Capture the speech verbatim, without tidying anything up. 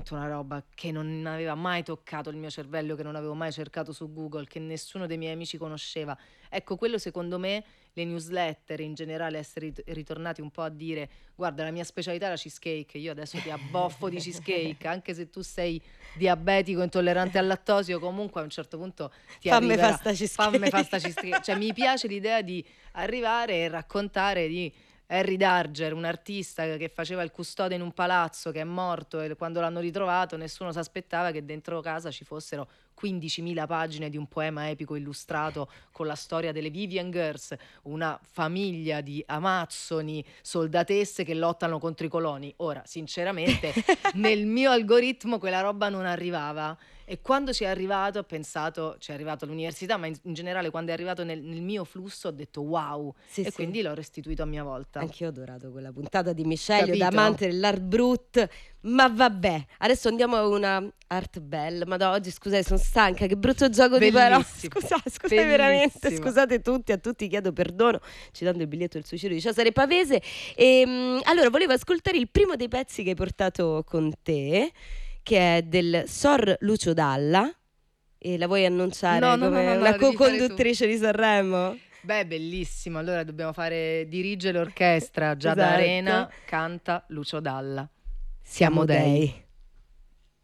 veramente una roba che non aveva mai toccato il mio cervello, che non avevo mai cercato su Google, che nessuno dei miei amici conosceva. Ecco, quello secondo me, le newsletter in generale, essere rit- ritornati un po' a dire guarda la mia specialità è la cheesecake, io adesso ti abboffo di cheesecake, anche se tu sei diabetico, intollerante al lattosio, comunque a un certo punto ti Fammi fa arriverà, sta fammi fa sta cheesecake. cheesecake. Cioè mi piace l'idea di arrivare e raccontare di Harry Darger, un artista che faceva il custode in un palazzo, che è morto, e quando l'hanno ritrovato nessuno si aspettava che dentro casa ci fossero quindicimila pagine di un poema epico illustrato con la storia delle Vivian Girls, una famiglia di amazzoni, soldatesse che lottano contro i coloni. Ora, sinceramente, nel mio algoritmo quella roba non arrivava. E quando ci è arrivato ho pensato, ci è arrivato all'università, ma in, in generale quando è arrivato nel, nel mio flusso ho detto wow, Sì, e sì. quindi l'ho restituito a mia volta. Anch'io ho adorato quella puntata di Miscelio, da Capito? amante dell'art brut. Ma vabbè, adesso andiamo a una art belle. Ma da oggi, scusate, sono stanca. Che brutto gioco di parole. Bellissimo. Scusate, scusate veramente. Bellissima. Scusate tutti, a tutti chiedo perdono. Citando il biglietto del suicidio di Cesare Pavese. E, allora, volevo ascoltare il primo dei pezzi che hai portato con te, che è del Sor Lucio Dalla. E la vuoi annunciare No, no, no, come no, no, una la devi fare tu. co-conduttrice di Sanremo? Beh, bellissimo. Allora dobbiamo fare dirige l'orchestra. Giada Esatto. Arena canta Lucio Dalla. Siamo Siamo dei. dei.